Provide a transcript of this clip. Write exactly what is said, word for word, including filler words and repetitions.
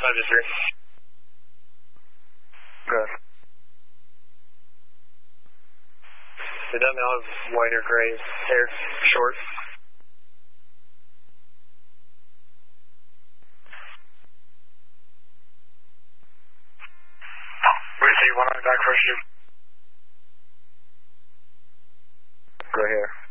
five to three. Good. The dumb male has white or gray hair, short. We see one on the back first shoot. Gray hair.